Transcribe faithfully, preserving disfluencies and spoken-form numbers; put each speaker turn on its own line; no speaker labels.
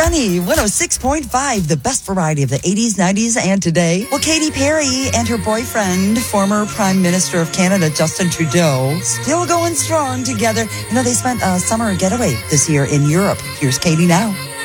Sunny, one oh six point five, the best variety of the eighties, nineties, and today. Well, Katy Perry and her boyfriend, former Prime Minister of Canada, Justin Trudeau, still going strong together. You know, they spent a summer getaway this year in Europe. Here's Katy now.